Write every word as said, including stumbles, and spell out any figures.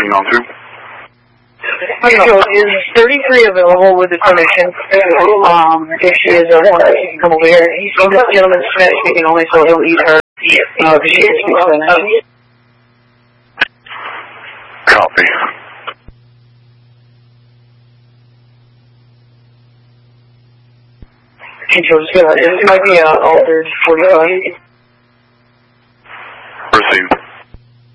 heading on through. Okay, so is thirty-three available with the permission? Um, if she is, uh, she can come over here. He's this gentleman's Spanish speaking only, so he'll eat her. Uh, because she speaks Spanish. Copy. Control, just gonna, it might be uh, altered forty-five.